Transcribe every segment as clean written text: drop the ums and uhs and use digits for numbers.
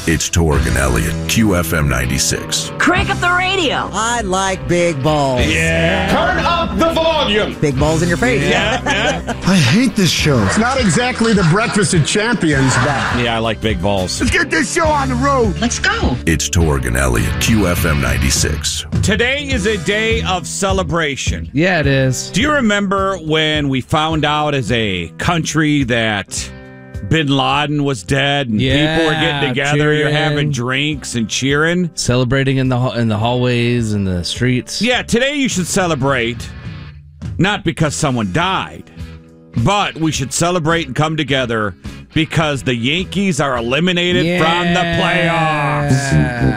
It's Torg and Elliott, QFM 96. Crank up the radio. I like big balls. Yeah. Turn up the volume. Big balls in your face. Yeah. I hate this show. It's not exactly the breakfast of champions. Yeah, I like big balls. Let's get this show on the road. Let's go. It's Torg and Elliott, QFM 96. Today is a day of celebration. Yeah, it is. Do you remember when we found out as a country that Bin Laden was dead and people were getting together, you're having drinks and cheering? Celebrating in the hallways and the streets. Yeah, today you should celebrate, not because someone died, but we should celebrate and come together because the Yankees are eliminated from the playoffs.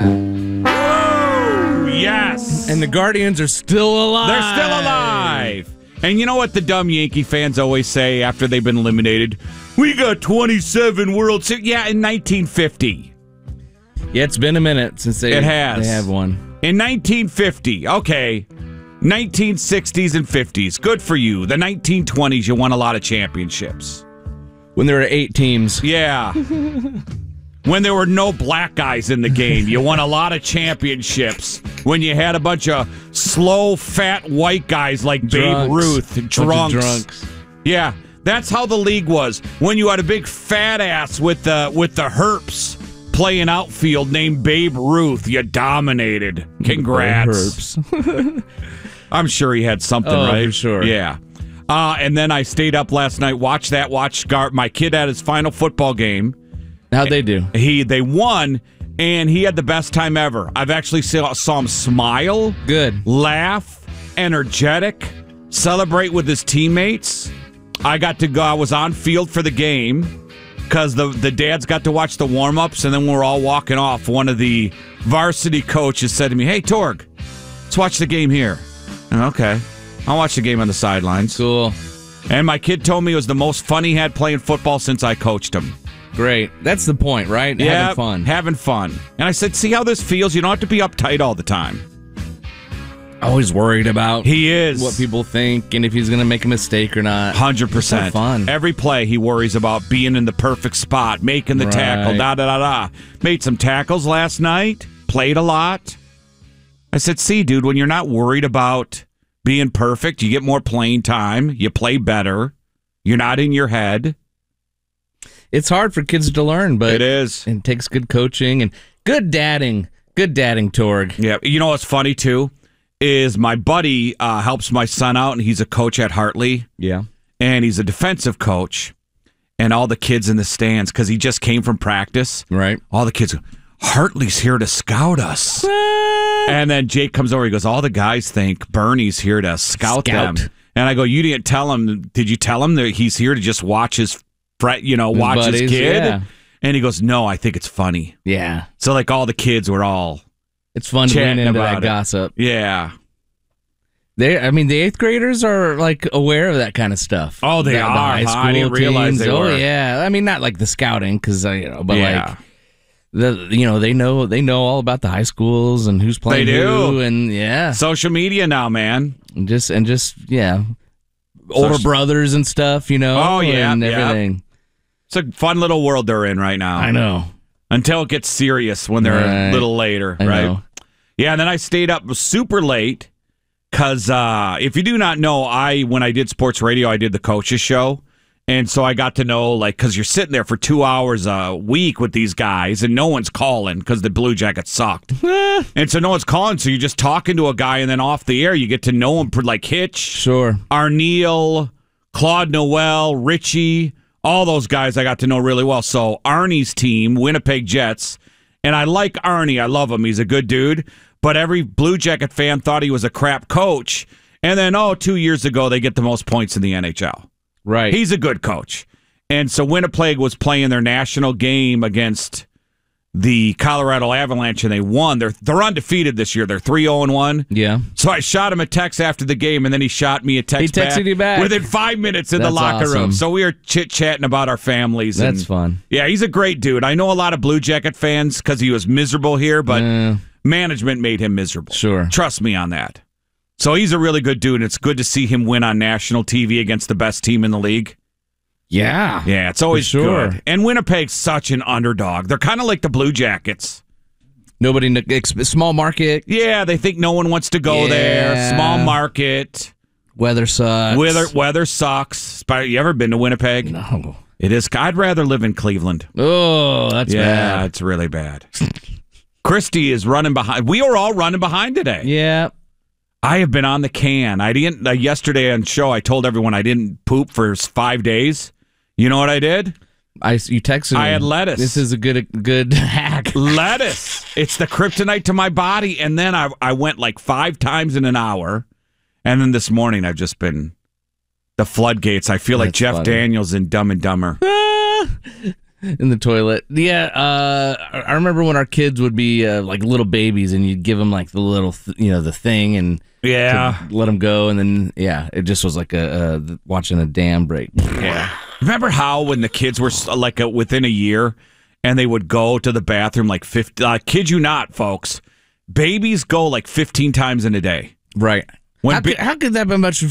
Woo! Yes. And the Guardians are still alive. They're still alive. And you know what the dumb Yankee fans always say after they've been eliminated? We got 27 World Series. Yeah, in 1950. Yeah, it's been a minute since they have one. In 1950, okay. 1960s and 50s. Good for you. The 1920s, you won a lot of championships. When there were 8 teams. Yeah. When there were no black guys in the game, you won a lot of championships. When you had a bunch of slow, fat white guys like Babe Ruth, drunks. Yeah, that's how the league was. When you had a big fat ass with the herps playing outfield named Babe Ruth, you dominated. Congrats. Herps. I'm sure he had something, right? For sure. Yeah. And then I stayed up last night, watched my kid at his final football game. How'd they do? They won, and he had the best time ever. I've actually saw him smile, laugh, energetic, celebrate with his teammates. I got to go. I was on field for the game because the dads got to watch the warm-ups, and then when we're all walking off, one of the varsity coaches said to me, "Hey, Torg, let's watch the game here." Okay. I'll watch the game on the sidelines. Cool. And my kid told me it was the most fun he had playing football since I coached him. Great. That's the point, right? Yeah, Having fun. And I said, see how this feels? You don't have to be uptight all the time. Always worried about he is what people think and if he's going to make a mistake or not. 100%. Fun. Every play he worries about being in the perfect spot, making the tackle, da-da-da-da. Made some tackles last night, played a lot. I said, see, dude, when you're not worried about being perfect, you get more playing time, you play better, you're not in your head. It's hard for kids to learn, but it is. It takes good coaching and good dadding. Good dadding, Torg. Yeah. You know what's funny, too, is my buddy helps my son out, and he's a coach at Hartley. Yeah. And he's a defensive coach, and all the kids in the stands, because he just came from practice. Right. All the kids go, Hartley's here to scout us. And then Jake comes over, he goes, all the guys think Bernie's here to scout them. And I go, you didn't tell him, did you tell him that he's here to just watch his watch buddies, his kid? Yeah. And he goes, no, I think it's funny. Yeah. So like all the kids were all it's fun to lean into that gossip. Yeah. The 8th graders are like aware of that kind of stuff. Oh, they are. High school I didn't realize teams. they were. Oh, yeah. I mean, not like the scouting, because but yeah. like they know all about the high schools and who's playing who, and yeah, social media now, man, and just older brothers and stuff, Oh yeah, and everything. It's a fun little world they're in right now. I know. Until it gets serious when they're a little later, right? Know. Yeah, and then I stayed up super late because if you do not know, when I did sports radio, I did the coaches show. And so I got to know, because you're sitting there for 2 hours a week with these guys, and no one's calling because the Blue Jackets sucked. And so no one's calling, so you're just talking to a guy, and then off the air, you get to know him, like Hitch, sure, Arneal, Claude Noel, Richie, all those guys I got to know really well. So Arnie's team, Winnipeg Jets, and I like Arnie. I love him. He's a good dude. But every Blue Jacket fan thought he was a crap coach. And then, 2 years ago, they get the most points in the NHL. Right. He's a good coach. And so Winnipeg was playing their national game against the Colorado Avalanche, and they won. They're undefeated this year. They're 3-0-1. Yeah. So I shot him a text after the game, and then he shot me a text back. He texted you back. Within 5 minutes in the locker room. So we were chit-chatting about our families. That's fun. Yeah, he's a great dude. I know a lot of Blue Jacket fans because he was miserable here, but management made him miserable. Sure. Trust me on that. So he's a really good dude, and it's good to see him win on national TV against the best team in the league. Yeah. Yeah, it's always good. And Winnipeg's such an underdog. They're kind of like the Blue Jackets. Nobody, small market. Yeah, they think no one wants to go there. Small market. Weather sucks. Weather sucks. You ever been to Winnipeg? No. It is. I'd rather live in Cleveland. Oh, that's bad. Yeah, it's really bad. Christy is running behind. We are all running behind today. Yeah. I have been on the can. I didn't. Yesterday on show, I told everyone I didn't poop for 5 days. You know what I did? You texted me. I had lettuce. This is a good hack. Lettuce. It's the kryptonite to my body. And then I went like 5 times in an hour. And then this morning I've just been the floodgates. I feel like Jeff Daniels in Dumb and Dumber. In the toilet. Yeah, I remember when our kids would be like little babies and you'd give them like the little, the thing and let them go. And then, it just was like watching a dam break. Yeah. Remember how when the kids were like within a year and they would go to the bathroom like 50, kid you not, folks, babies go like 15 times in a day. Right. How could that be much